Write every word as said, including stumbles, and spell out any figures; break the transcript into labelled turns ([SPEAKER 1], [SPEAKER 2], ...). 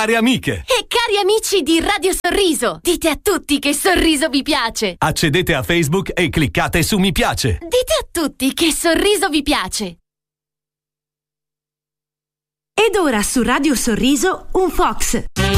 [SPEAKER 1] care amiche
[SPEAKER 2] e cari amici di Radio Sorriso. Dite a tutti che Sorriso vi piace.
[SPEAKER 1] accedete a Facebook e cliccate su mi piace.
[SPEAKER 2] Dite a tutti che Sorriso vi piace.
[SPEAKER 3] Ed ora su Radio Sorriso un Fox.